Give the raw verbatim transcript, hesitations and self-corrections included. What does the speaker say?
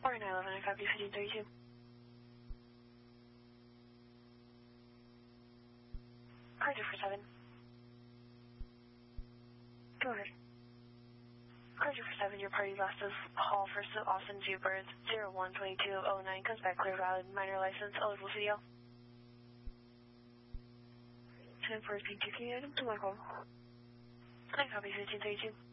Or nine eleven, I copy fifteen thirty-two. Roger for seven. Go ahead. Roger for seven, your party last is Hall for Austin Jupiter zero one twenty-two oh nine, comes back clear, valid, minor license, eligible C D L. ten four P T K item to my call. I copy fifteen thirty-two.